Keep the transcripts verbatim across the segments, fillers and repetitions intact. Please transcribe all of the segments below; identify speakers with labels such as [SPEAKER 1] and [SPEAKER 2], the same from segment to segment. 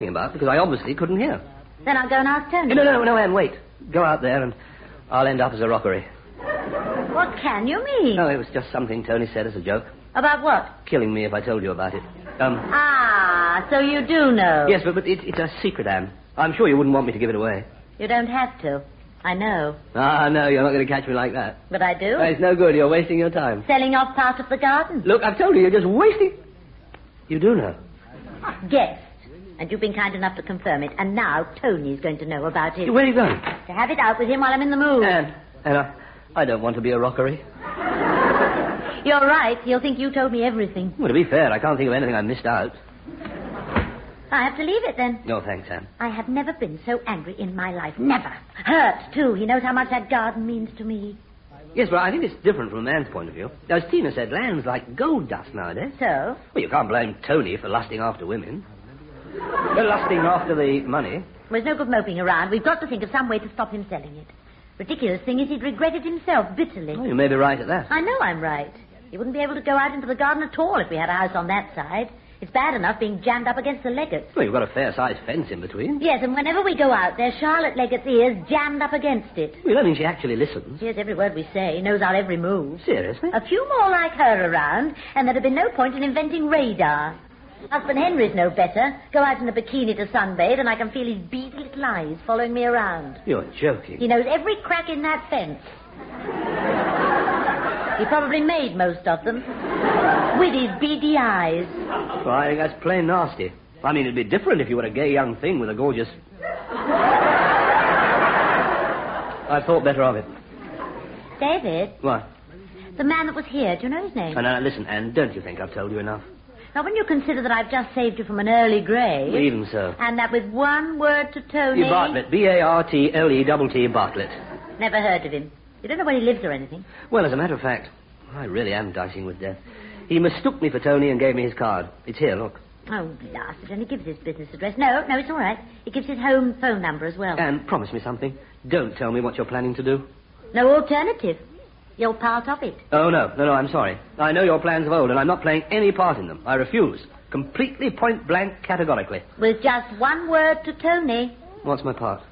[SPEAKER 1] about, because I obviously couldn't hear.
[SPEAKER 2] Then I'll go and ask Tony.
[SPEAKER 1] No, no, no, no, Anne, wait. Go out there and I'll end up as a rockery.
[SPEAKER 2] What can you mean?
[SPEAKER 1] No, it was just something Tony said as a joke.
[SPEAKER 2] About what?
[SPEAKER 1] Killing me if I told you about it. Um.
[SPEAKER 2] Ah, so you do know.
[SPEAKER 1] Yes, but, but it, it's a secret, Anne. I'm sure you wouldn't want me to give it away.
[SPEAKER 2] You don't have to. I know.
[SPEAKER 1] Ah, no, you're not going to catch me like that.
[SPEAKER 2] But I do.
[SPEAKER 1] Oh, it's no good. You're wasting your time.
[SPEAKER 2] Selling off part of the garden.
[SPEAKER 1] Look, I've told you, you're just wasting... You do know.
[SPEAKER 2] Guessed. And you've been kind enough to confirm it. And now Tony's going to know about it.
[SPEAKER 1] Where are you going?
[SPEAKER 2] To have it out with him while I'm in the mood.
[SPEAKER 1] Anne, Anna, I don't want to be a rockery.
[SPEAKER 2] You're right. He'll think you told me everything.
[SPEAKER 1] Well, to be fair, I can't think of anything I missed out.
[SPEAKER 2] I have to leave it then.
[SPEAKER 1] No, thanks, Anne.
[SPEAKER 2] I have never been so angry in my life. Never. Hurt, too. He knows how much that garden means to me.
[SPEAKER 1] Yes, but I think it's different from a man's point of view. As Tina said, land's like gold dust nowadays.
[SPEAKER 2] So?
[SPEAKER 1] Well, you can't blame Tony for lusting after women. They're lusting after the money.
[SPEAKER 2] Well, there's no good moping around. We've got to think of some way to stop him selling it. Ridiculous thing is he'd regretted himself bitterly.
[SPEAKER 1] Oh, you may be right at that.
[SPEAKER 2] I know I'm right. He wouldn't be able to go out into the garden at all if we had a house on that side. It's bad enough being jammed up against the Leggetts.
[SPEAKER 1] Well, you've got a fair-sized fence in between.
[SPEAKER 2] Yes, and whenever we go out, there's Charlotte Leggett's ears jammed up against it.
[SPEAKER 1] Well, I mean, she actually listens.
[SPEAKER 2] Hears every word we say, knows our every move.
[SPEAKER 1] Seriously?
[SPEAKER 2] A few more like her around, and there'd have been no point in inventing radar. Husband Henry's no better. Go out in a bikini to sunbathe, and I can feel his beady little eyes following me around.
[SPEAKER 1] You're joking.
[SPEAKER 2] He knows every crack in that fence. He probably made most of them. With his beady eyes.
[SPEAKER 1] Well, I think that's plain nasty. I mean, it'd be different if you were a gay young thing with a gorgeous... I thought better of it.
[SPEAKER 2] David?
[SPEAKER 1] What?
[SPEAKER 2] The man that was here, do you know his name?
[SPEAKER 1] Oh, no, no, listen, Anne, don't you think I've told you enough?
[SPEAKER 2] Now, when you consider that I've just saved you from an early grave...
[SPEAKER 1] Even so.
[SPEAKER 2] And that with one word to Tony...
[SPEAKER 1] Bartlett. B A R T L E T T Bartlett.
[SPEAKER 2] Never heard of him. You don't know where he lives or anything?
[SPEAKER 1] Well, as a matter of fact, I really am dicing with death. He mistook me for Tony and gave me his card. It's here, look.
[SPEAKER 2] Oh, blast it. Only gives his business address. No, no, it's all right. It gives his home phone number as well.
[SPEAKER 1] Anne, promise me something. Don't tell me what you're planning to do.
[SPEAKER 2] No alternative. You're part of it.
[SPEAKER 1] Oh, no. No, no, I'm sorry. I know your plans of old, and I'm not playing any part in them. I refuse. Completely point-blank, categorically.
[SPEAKER 2] With just one word to Tony.
[SPEAKER 1] What's my part?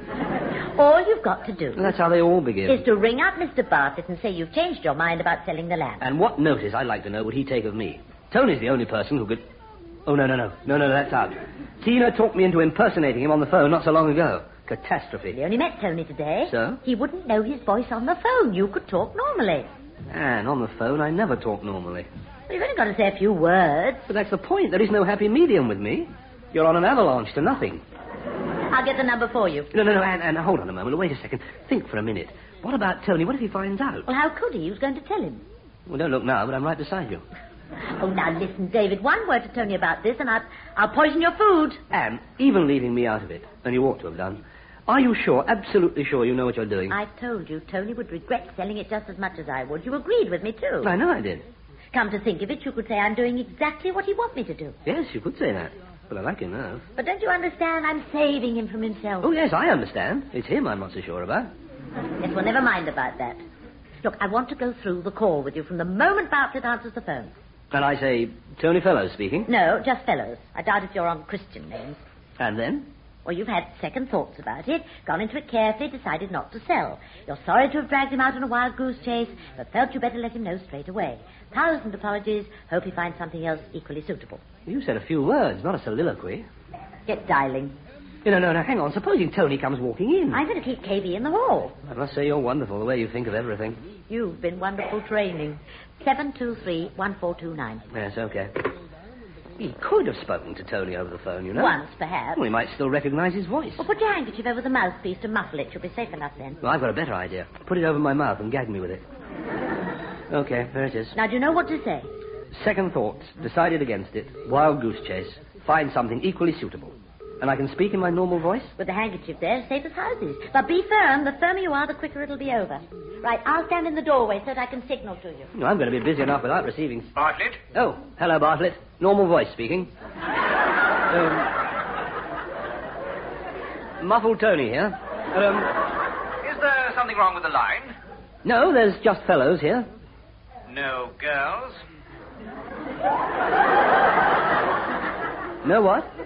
[SPEAKER 2] All you've got to do...
[SPEAKER 1] Well, that's how they all begin.
[SPEAKER 2] ...is to ring up Mister Bartlett and say you've changed your mind about selling the land.
[SPEAKER 1] And what notice, I'd like to know, would he take of me? Tony's the only person who could... Oh, no, no, no. No, no, that's out. Tina talked me into impersonating him on the phone not so long ago. Catastrophe.
[SPEAKER 2] We only met Tony today.
[SPEAKER 1] So?
[SPEAKER 2] He wouldn't know his voice on the phone. You could talk normally.
[SPEAKER 1] Anne, on the phone, I never talk normally.
[SPEAKER 2] Well, you've only got to say a few words.
[SPEAKER 1] But that's the point. There is no happy medium with me. You're on an avalanche to nothing.
[SPEAKER 2] I'll get the number for you.
[SPEAKER 1] No, no, no, Anne, Anne, hold on a moment. Wait a second. Think for a minute. What about Tony? What if he finds out?
[SPEAKER 2] Well, how could he? He was going to tell him.
[SPEAKER 1] Well, don't look now, but I'm right beside you.
[SPEAKER 2] Oh, now listen, David. One word to Tony about this, and I'll, I'll poison your food.
[SPEAKER 1] Anne, even leaving me out of it, and you ought to have done, are you sure, absolutely sure you know what you're doing?
[SPEAKER 2] I told you Tony would regret selling it just as much as I would. You agreed with me, too.
[SPEAKER 1] I know I did.
[SPEAKER 2] Come to think of it, you could say I'm doing exactly what he wants me to do.
[SPEAKER 1] Yes, you could say that. But I like him now.
[SPEAKER 2] But don't you understand? I'm saving him from himself.
[SPEAKER 1] Oh, yes, I understand. It's him I'm not so sure about.
[SPEAKER 2] Yes, well, never mind about that. Look, I want to go through the call with you from the moment Bartlett answers the phone.
[SPEAKER 1] And I say, Tony Fellows speaking?
[SPEAKER 2] No, just Fellows. I doubt if you're on Christian names.
[SPEAKER 1] And then?
[SPEAKER 2] Well, you've had second thoughts about it, gone into it carefully, decided not to sell. You're sorry to have dragged him out on a wild goose chase, but felt you better let him know straight away. Thousand apologies. Hope he finds something else equally suitable.
[SPEAKER 1] You said a few words, not a soliloquy.
[SPEAKER 2] Get dialing.
[SPEAKER 1] No, no, no, hang on. Supposing Tony comes walking in.
[SPEAKER 2] I'm going to keep K B in the hall.
[SPEAKER 1] I must say you're wonderful, the way you think of everything.
[SPEAKER 2] You've been wonderful training. seven two three, one four two nine.
[SPEAKER 1] Yes, okay. He could have spoken to Tony over the phone, you know.
[SPEAKER 2] Once, perhaps.
[SPEAKER 1] Well, he might still recognize his voice.
[SPEAKER 2] Well, put your handkerchief over the mouthpiece to muffle it. You'll be safe enough then.
[SPEAKER 1] Well, I've got a better idea. Put it over my mouth and gag me with it. Okay, there it is.
[SPEAKER 2] Now, do you know what to say?
[SPEAKER 1] Second thoughts. Decided against it. Wild goose chase. Find something equally suitable. And I can speak in my normal voice?
[SPEAKER 2] With the handkerchief there, safe as houses. But be firm. The firmer you are, the quicker it'll be over. Right, I'll stand in the doorway so that I can signal to you.
[SPEAKER 1] No, I'm going to be busy enough without receiving...
[SPEAKER 3] Bartlett?
[SPEAKER 1] Oh, hello, Bartlett. Normal voice speaking. um, muffled Tony here. Um,
[SPEAKER 3] Is there something wrong with the line?
[SPEAKER 1] no, there's just Fellows here.
[SPEAKER 3] No girls?
[SPEAKER 1] No what?
[SPEAKER 3] You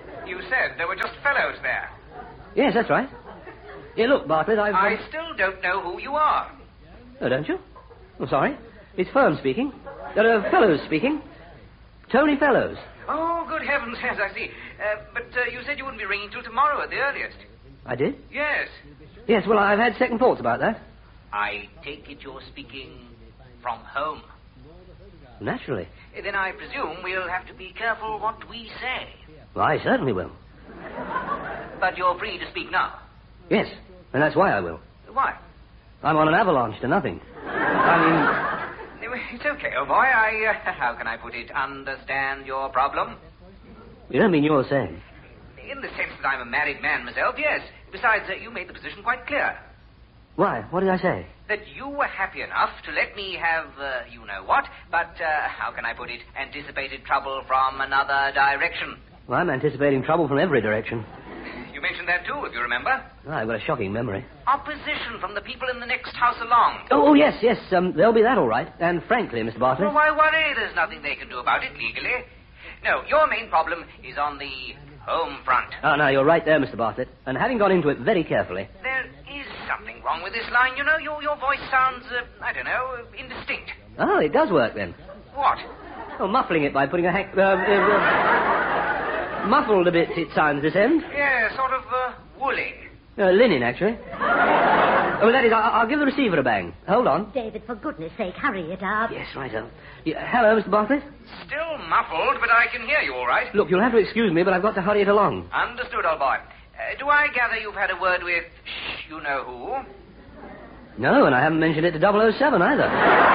[SPEAKER 3] said there were just fellows there.
[SPEAKER 1] Yes, that's right. Yeah, look, Bartlett, I've...
[SPEAKER 3] I
[SPEAKER 1] um,
[SPEAKER 3] still don't know who you are.
[SPEAKER 1] Oh, don't you? I'm sorry. It's Fern speaking. There are Fellows speaking. Tony Fellows.
[SPEAKER 3] Oh, good heavens, yes, I see. Uh, but uh, you said you wouldn't be ringing till tomorrow at the earliest.
[SPEAKER 1] I did?
[SPEAKER 3] Yes.
[SPEAKER 1] Yes, well, I've had second thoughts about that.
[SPEAKER 3] I take it you're speaking from home.
[SPEAKER 1] Naturally.
[SPEAKER 3] Uh, Then I presume we'll have to be careful what we say.
[SPEAKER 1] Well, I certainly will.
[SPEAKER 3] But you're free to speak now.
[SPEAKER 1] Yes, and that's why I will.
[SPEAKER 3] Why?
[SPEAKER 1] I'm on an avalanche to nothing. I
[SPEAKER 3] It's okay, old boy. I, uh, how can I put it, understand your problem?
[SPEAKER 1] mean, you don't mean you're saying.
[SPEAKER 3] In the sense that I'm a married man myself, yes. Besides, uh, you made the position quite clear.
[SPEAKER 1] Why? What did I say?
[SPEAKER 3] That you were happy enough to let me have, uh, you know what, but, uh, how can I put it, anticipated trouble from another direction.
[SPEAKER 1] Well, I'm anticipating trouble from every direction.
[SPEAKER 3] You mentioned that too, if you remember.
[SPEAKER 1] Oh, I've got a shocking memory.
[SPEAKER 3] Opposition from the people in the next house along.
[SPEAKER 1] Oh, oh yes, yes, um, there'll be that all right. And frankly, Mister Bartlett...
[SPEAKER 3] Well, why worry? There's nothing they can do about it legally. No, your main problem is on the home front.
[SPEAKER 1] Oh, no, you're right there, Mister Bartlett. And having gone into it very carefully...
[SPEAKER 3] There is something wrong with this line, you know. Your, your voice sounds, uh, I don't know, indistinct.
[SPEAKER 1] Oh, it does work, then.
[SPEAKER 3] What?
[SPEAKER 1] Oh, muffling it by putting a hack... Uh, uh, uh, muffled a bit, it sounds, this end.
[SPEAKER 3] Yeah, sort of uh, woolly.
[SPEAKER 1] Uh, linen, actually. Oh, that is, I'll, I'll give the receiver a bang. Hold on.
[SPEAKER 2] David, for goodness sake, hurry it up.
[SPEAKER 1] Yes, right, so. Yeah, hello, Mister Bartlett.
[SPEAKER 3] Still muffled, but I can hear you all right.
[SPEAKER 1] Look, you'll have to excuse me, but I've got to hurry it along.
[SPEAKER 3] Understood, old boy. Uh, do I gather you've had a word with shh, you know who?
[SPEAKER 1] No, and I haven't mentioned it to double oh seven either.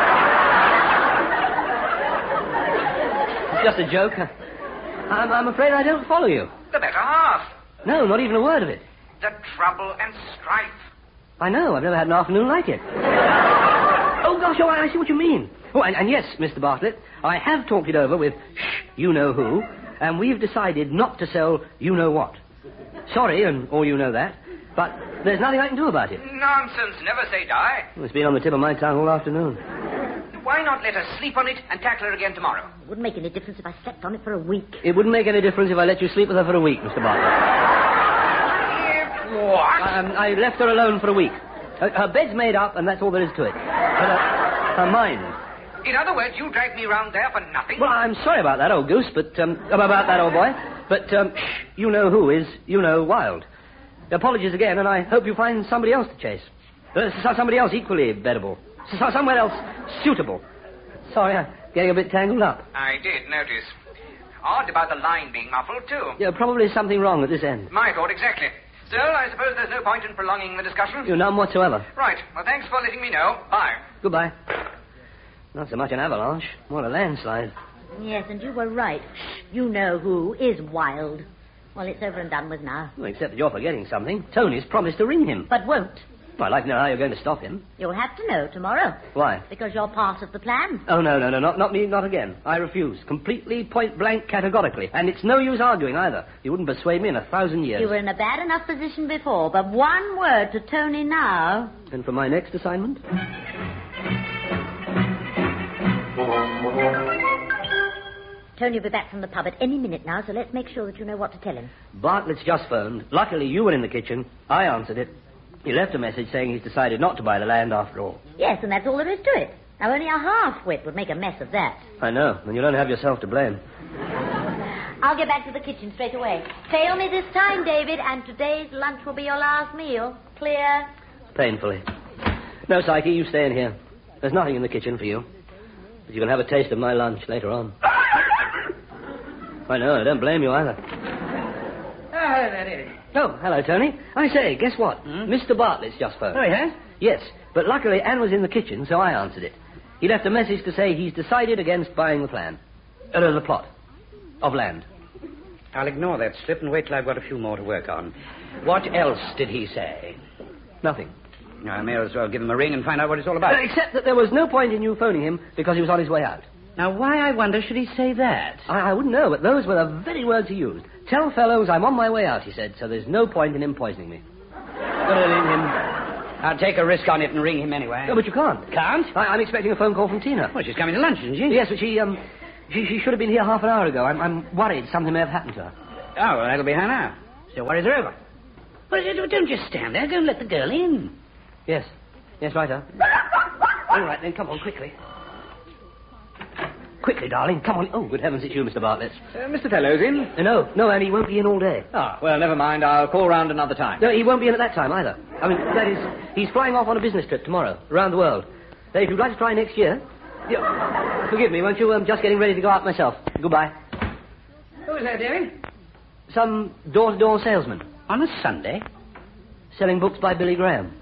[SPEAKER 1] It's just a joke. I'm, I'm afraid I don't follow you.
[SPEAKER 3] The better half.
[SPEAKER 1] No, not even a word of it.
[SPEAKER 3] The trouble and strife.
[SPEAKER 1] I know, I've never had an afternoon like it. Oh, gosh, oh, I see what you mean. Oh, and, and yes, Mister Bartlett, I have talked it over with shh, you know who, and we've decided not to sell you know what. Sorry, and all you know that, but there's nothing I can do about it.
[SPEAKER 3] Nonsense, never say die.
[SPEAKER 1] Well, it's been on the tip of my tongue all afternoon.
[SPEAKER 3] Why not let us sleep on it and tackle her again tomorrow?
[SPEAKER 2] It wouldn't make any difference if I slept on it for a week.
[SPEAKER 1] It wouldn't make any difference if I let you sleep with her for a week, Mister Bartlett.
[SPEAKER 3] What?
[SPEAKER 1] Um, I left her alone for a week. Her, her bed's made up, and that's all there is to it. But her, her mind.
[SPEAKER 3] In other words, you dragged me round there for nothing?
[SPEAKER 1] Well, I'm sorry about that, old goose, but, um, about that, old boy. But, um, shh, you know who is, you know, wild. Apologies again, and I hope you find somebody else to chase. Uh, somebody else equally bettable. So, somewhere else suitable. Sorry, I'm getting a bit tangled up.
[SPEAKER 3] I did notice. Odd about the line being muffled, too.
[SPEAKER 1] Yeah, probably something wrong at this end.
[SPEAKER 3] My thought exactly. Still, I suppose there's no point in prolonging the discussion.
[SPEAKER 1] You none whatsoever.
[SPEAKER 3] Right. Well, thanks for letting me know. Bye.
[SPEAKER 1] Goodbye. Not so much an avalanche, more a landslide.
[SPEAKER 2] Yes, and you were right. You know who is wild. Well, it's over and done with now.
[SPEAKER 1] Well, except that you're forgetting something. Tony's promised to ring him.
[SPEAKER 2] But won't.
[SPEAKER 1] Well, I'd like to know how you're going to stop him.
[SPEAKER 2] You'll have to know tomorrow.
[SPEAKER 1] Why?
[SPEAKER 2] Because you're part of the plan.
[SPEAKER 1] Oh, no, no, no, not, not me, not again. I refuse. Completely, point-blank, categorically. And it's no use arguing, either. You wouldn't persuade me in a thousand years.
[SPEAKER 2] You were in a bad enough position before, but one word to Tony now.
[SPEAKER 1] And for my next assignment?
[SPEAKER 2] Tony will be back from the pub at any minute now, so let's make sure that you know what to tell him.
[SPEAKER 1] Bartlett's just phoned. Luckily, you were in the kitchen. I answered it. He left a message saying he's decided not to buy the land after all.
[SPEAKER 2] Yes, and that's all there is to it. Now, only a half-wit would make a mess of that.
[SPEAKER 1] I know, and you don't have yourself to blame.
[SPEAKER 2] I'll get back to the kitchen straight away. Fail me this time, David, and today's lunch will be your last meal. Clear?
[SPEAKER 1] Painfully. No, Psyche, you stay in here. There's nothing in the kitchen for you. But you can have a taste of my lunch later on. I know, I don't blame you either.
[SPEAKER 4] Oh, that is.
[SPEAKER 1] Oh, hello, Tony. I say, guess what?
[SPEAKER 4] Hmm?
[SPEAKER 1] Mister Bartlett's just phoned.
[SPEAKER 4] Oh, he has?
[SPEAKER 1] Yes, but luckily Anne was in the kitchen, so I answered it. He left a message to say he's decided against buying the plan. Uh, the plot. Of land.
[SPEAKER 4] I'll ignore that slip and wait till I've got a few more to work on. What else did he say?
[SPEAKER 1] Nothing.
[SPEAKER 4] I may as well give him a ring and find out what it's all about.
[SPEAKER 1] Uh, except that there was no point in you phoning him because he was on his way out.
[SPEAKER 4] Now, why, I wonder, should he say that?
[SPEAKER 1] I, I wouldn't know, but those were the very words he used. Tell fellows I'm on my way out, he said, so there's no point in him poisoning me.
[SPEAKER 4] Well, in him. I'll take a risk on it and ring him anyway.
[SPEAKER 1] No, but you can't.
[SPEAKER 4] Can't?
[SPEAKER 1] I, I'm expecting a phone call from Tina.
[SPEAKER 4] Well, she's coming to lunch, isn't she?
[SPEAKER 1] Yes, but she, um, she, she should have been here half an hour ago. I'm, I'm worried something may have happened to her.
[SPEAKER 4] Oh, well, that'll be her now. So worries are over. Well, don't just stand there. Go and let the girl in.
[SPEAKER 1] Yes. Yes, right, sir. All right, then, come on, quickly. Quickly, darling, come on. Oh, good heavens, it's you, Mister Bartlett.
[SPEAKER 5] Uh, Mister Fellowes in?
[SPEAKER 1] Uh, no, no, and he won't be in all day.
[SPEAKER 5] Ah, well, never mind. I'll call round another time.
[SPEAKER 1] No, he won't be in at that time, either. I mean, that is, he's flying off on a business trip tomorrow, around the world. Now, if you'd like to try next year... Yeah, forgive me, won't you? I'm just getting ready to go out myself. Goodbye.
[SPEAKER 4] Who was that, David?
[SPEAKER 1] Some door-to-door salesman.
[SPEAKER 4] On a Sunday?
[SPEAKER 1] Selling books by Billy Graham.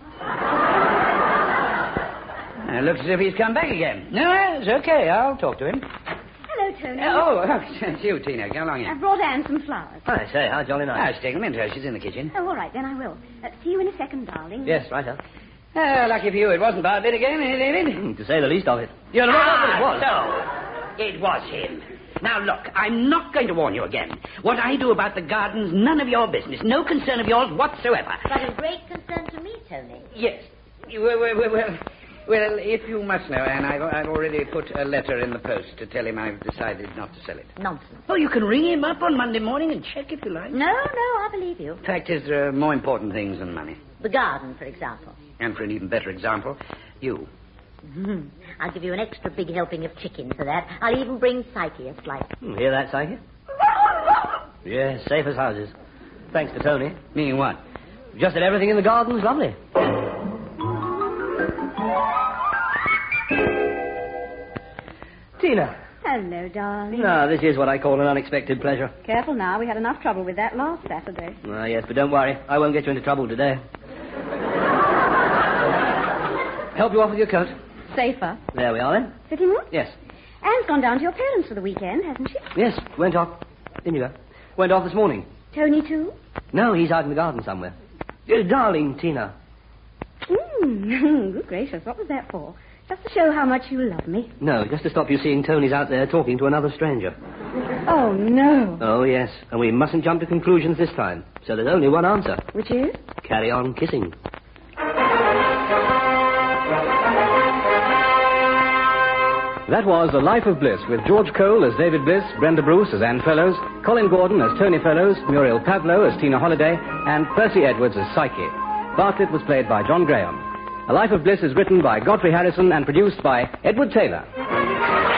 [SPEAKER 4] It looks as if he's come back again. No, it's okay. I'll talk to him.
[SPEAKER 6] Hello, Tony.
[SPEAKER 4] Uh, oh, oh, it's you, Tina. Come along in.
[SPEAKER 6] I've brought Anne some flowers.
[SPEAKER 1] I say, how jolly nice.
[SPEAKER 4] I'll take them into her. She's in the kitchen.
[SPEAKER 6] Oh, all right, then I will. Uh, see you in a second, darling.
[SPEAKER 1] Yes, right, sir.
[SPEAKER 4] Uh, lucky for you, it wasn't Bartlett again, eh, David?
[SPEAKER 1] Mm, to say the least of it.
[SPEAKER 4] You're
[SPEAKER 1] Ah,
[SPEAKER 4] right,
[SPEAKER 1] it was.
[SPEAKER 4] so it was him. Now, look, I'm not going to warn you again. What I do about the garden's none of your business. No concern of yours whatsoever.
[SPEAKER 2] But a great concern to me, Tony.
[SPEAKER 4] Yes. Well, well, well, well, well, if you must know, Anne, I've, I've already put a letter in the post to tell him I've decided not to sell it.
[SPEAKER 2] Nonsense.
[SPEAKER 4] Oh, you can ring him up on Monday morning and check if you like.
[SPEAKER 2] No, no, I believe you.
[SPEAKER 4] Fact is, there are more important things than money.
[SPEAKER 2] The garden, for example.
[SPEAKER 4] And for an even better example, you.
[SPEAKER 2] Mm-hmm. I'll give you an extra big helping of chicken for that. I'll even bring Psyche a slice.
[SPEAKER 1] Hmm, hear that, Psyche? Yes, safe as houses. Thanks to Tony.
[SPEAKER 4] Meaning what?
[SPEAKER 1] Just that everything in the garden's lovely. Tina.
[SPEAKER 6] Hello, darling.
[SPEAKER 1] Now, this is what I call an unexpected pleasure.
[SPEAKER 6] Careful now. We had enough trouble with that last Saturday.
[SPEAKER 1] Ah, yes, but don't worry. I won't get you into trouble today. Help you off with your coat.
[SPEAKER 6] Safer.
[SPEAKER 1] There we are, then.
[SPEAKER 6] Sitting room?
[SPEAKER 1] Yes.
[SPEAKER 6] Anne's gone down to your parents' for the weekend, hasn't she?
[SPEAKER 1] Yes, went off. In you go. Went off this morning.
[SPEAKER 6] Tony, too?
[SPEAKER 1] No, he's out in the garden somewhere. Uh, darling Tina.
[SPEAKER 6] Mm, good gracious. What was that for? Just to show how much you love me.
[SPEAKER 1] No, just to stop you seeing Tony's out there talking to another stranger.
[SPEAKER 6] Oh, no.
[SPEAKER 1] Oh, yes. And we mustn't jump to conclusions this time. So there's only one answer.
[SPEAKER 6] Which is?
[SPEAKER 1] Carry on kissing.
[SPEAKER 5] That was The Life of Bliss with George Cole as David Bliss, Brenda Bruce as Anne Fellows, Colin Gordon as Tony Fellows, Muriel Pavlo as Tina Holliday, and Percy Edwards as Psyche. Bartlett was played by John Graham. A Life of Bliss is written by Godfrey Harrison and produced by Edward Taylor.